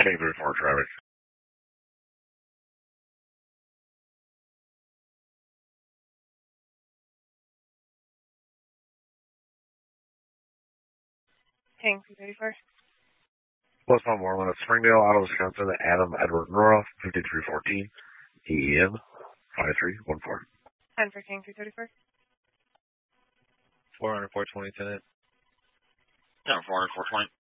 K34 traffic. King 234. Plus one more at Springdale, Auto, Wisconsin, Adam Edward Nora, 5314, EEN 5314. 10 for King 234. 400, 420, tenant. Yeah, 400, 420.